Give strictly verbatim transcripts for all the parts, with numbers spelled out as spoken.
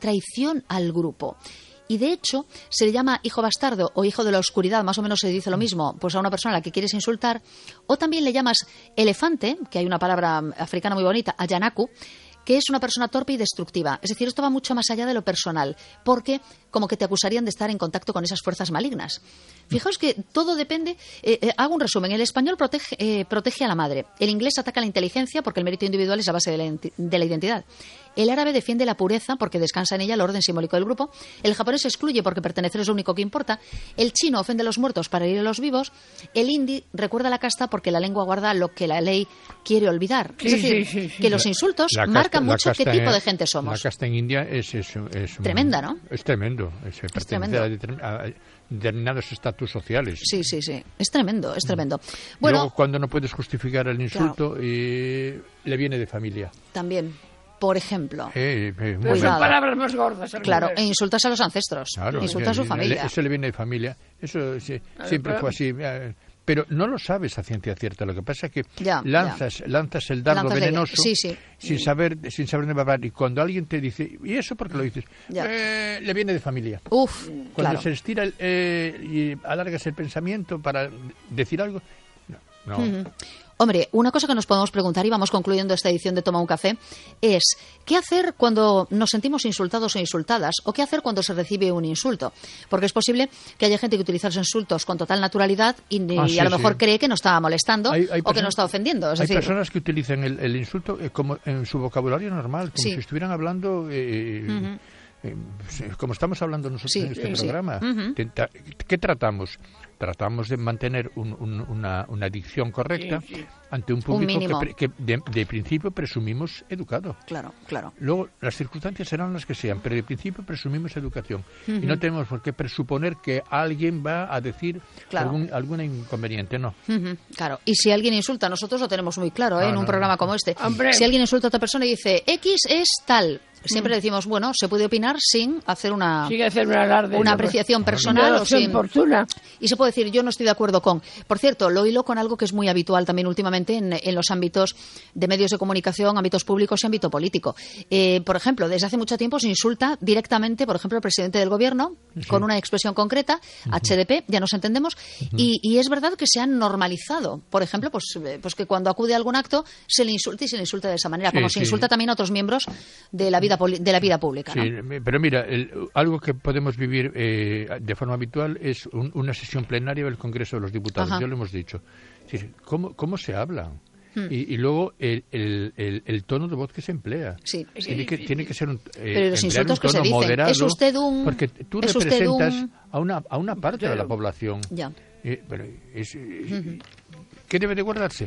traición al grupo. Y de hecho, se le llama hijo bastardo o hijo de la oscuridad, más o menos se dice lo mismo, pues a una persona a la que quieres insultar, o también le llamas elefante, que hay una palabra africana muy bonita, ayanaku, que es una persona torpe y destructiva. Es decir, esto va mucho más allá de lo personal, porque como que te acusarían de estar en contacto con esas fuerzas malignas. Fijaos que todo depende... Eh, eh, hago un resumen. El español protege, eh, protege a la madre. El inglés ataca la inteligencia porque el mérito individual es la base de la, de la identidad. El árabe defiende la pureza porque descansa en ella el orden simbólico del grupo. El japonés excluye porque pertenecer es lo único que importa. El chino ofende a los muertos para herir a los vivos. El hindi recuerda la casta porque la lengua guarda lo que la ley quiere olvidar. Sí, es decir, sí, sí, sí. que los insultos La casta, marcan mucho casta, qué tipo de gente somos. La casta en India es... es, es Tremenda, ¿no? Es tremendo. Es, Es tremendo. A, determin, a determinados estatus sociales. Sí, sí, sí. Es tremendo, es tremendo. Bueno, Bueno, luego, cuando no puedes justificar el insulto, claro. eh, le viene de familia. También, por ejemplo. Eh, eh, Pero son palabras más gordas. Claro, e insultas a los ancestros, claro, insultas a su familia. Eso le viene de familia. Eso sí, siempre fue así. Pero no lo sabes a ciencia cierta. Lo que pasa es que ya, lanzas, ya. lanzas el dardo lanzas venenoso sí, sí. sin saber sin saber de hablar. Y cuando alguien te dice, ¿y eso por qué lo dices? Eh, le viene de familia. Uf, cuando claro. se estira el, eh, y alargas el pensamiento para decir algo, no. no. Uh-huh. Hombre, una cosa que nos podemos preguntar, y vamos concluyendo esta edición de Toma un Café, es ¿qué hacer cuando nos sentimos insultados o insultadas? ¿O qué hacer cuando se recibe un insulto? Porque es posible que haya gente que utiliza los insultos con total naturalidad y, ah, y sí, a lo mejor sí. cree que nos está molestando hay, hay o que nos está ofendiendo. Es hay decir, personas que utilizan el, el insulto eh, como en su vocabulario normal, como sí. si estuvieran hablando... Eh, uh-huh. eh, como estamos hablando nosotros sí, en este sí, programa. Sí. Uh-huh. ¿Qué tratamos? Tratamos de mantener un, un, una, una dicción correcta sí, sí. ante un público un que, que de, de principio presumimos educado. Claro, claro. Luego, las circunstancias serán las que sean, pero de principio presumimos educación. Uh-huh. Y no tenemos por qué presuponer que alguien va a decir claro. algún, algún inconveniente, no. Uh-huh. Claro, y si alguien insulta, nosotros lo tenemos muy claro ¿eh? no, en un no, programa no. como este. Hombre. Si alguien insulta a otra persona y dice, X es tal... Siempre decimos, bueno, se puede opinar sin hacer una, sin hacer un alarde, una no, apreciación personal o sin fortuna. Y se puede decir, yo no estoy de acuerdo con. Por cierto, lo hilo con algo que es muy habitual también últimamente en, en los ámbitos de medios de comunicación, ámbitos públicos y ámbito político. Eh, por ejemplo, desde hace mucho tiempo se insulta directamente, por ejemplo, al presidente del gobierno sí. con una expresión concreta, uh-huh. H D P, ya nos entendemos, uh-huh. y, y es verdad que se han normalizado. Por ejemplo, pues, pues que cuando acude a algún acto se le insulta y se le insulta de esa manera, sí, como sí. se insulta también a otros miembros de la vida de la vida pública, ¿no? Sí, pero mira, el, algo que podemos vivir eh, de forma habitual es un, una sesión plenaria del Congreso de los Diputados. Ajá. Ya lo hemos dicho. Sí, ¿cómo, cómo se habla? Hmm. Y, y luego el, el, el, el tono de voz que se emplea. Sí, tiene, que, tiene que ser un, eh, pero los insultos un tono que se dicen, moderado. Es usted un... Porque tú es representas un... a, una, a una parte de la población. Ya. Eh, pero es, uh-huh. ¿Qué debe de guardarse?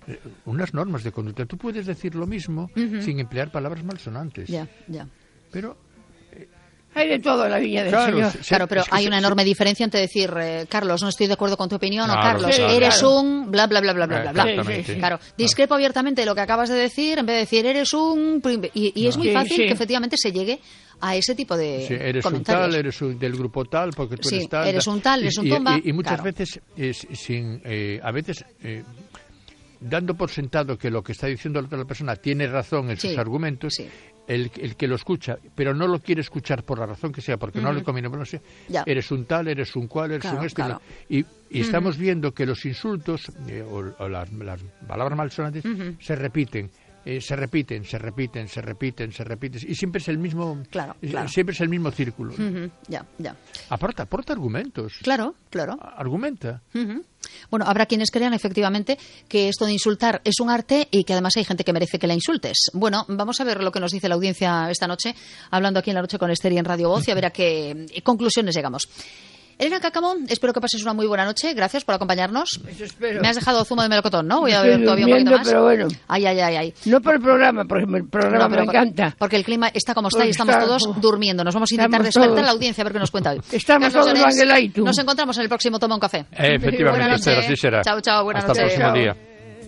Unas normas de conducta. Tú puedes decir lo mismo uh-huh. sin emplear palabras malsonantes. Ya, ya. Pero eh, hay de todo en la viña del claro, Señor. Se, claro, pero es que hay se, una se, enorme diferencia entre decir, eh, Carlos, no estoy de acuerdo con tu opinión, claro, o Carlos, claro, eres claro. un bla, bla, bla, bla, bla, bla, bla. Sí, sí, sí. Claro, discrepo abiertamente de lo que acabas de decir, en vez de decir, eres un... Y, y no. es muy sí, fácil sí. que efectivamente se llegue a ese tipo de sí, eres comentarios. un tal, eres un, del grupo tal, porque tú sí, eres tal. eres un tal, eres y, un tomba. Y, y, y muchas claro. veces, es, sin, eh, a veces... Eh, dando por sentado que lo que está diciendo la otra persona tiene razón en sí, sus argumentos, sí. el, el que lo escucha, pero no lo quiere escuchar por la razón que sea, porque uh-huh. no le conviene, no sé, ya. eres un tal, eres un cual, eres claro, un este, claro. y, y uh-huh. estamos viendo que los insultos eh, o, o las, las palabras malsonantes uh-huh. se repiten. Eh, se repiten, se repiten, se repiten, se repiten y siempre es el mismo, claro, claro. siempre es el mismo círculo. Uh-huh. Ya, ya. Aporta, aporta argumentos. Claro, claro. Argumenta. Uh-huh. Bueno, habrá quienes crean efectivamente que esto de insultar es un arte y que además hay gente que merece que la insultes. Bueno, vamos a ver lo que nos dice la audiencia esta noche, hablando aquí en La Noche con Esther y en Radio Voz, y a ver a qué conclusiones llegamos. Elena Cacamón, espero que pases una muy buena noche. Gracias por acompañarnos. Eso espero. Me has dejado zumo de melocotón, ¿no? Voy a beber todavía un poquito más. Pero bueno. Ay, ay, ay, ay. No por el programa, porque el programa no, me encanta. Porque el clima está como está porque y estamos está, todos oh, durmiendo. Nos vamos a intentar despertar todos. La audiencia a ver qué nos cuenta hoy. Estamos Carlos todos Llorens, Ángela y tú. Nos encontramos en el próximo Toma un Café. Eh, efectivamente, buenas noches. Así será. Chao, chao, buenas Hasta noches. el próximo día.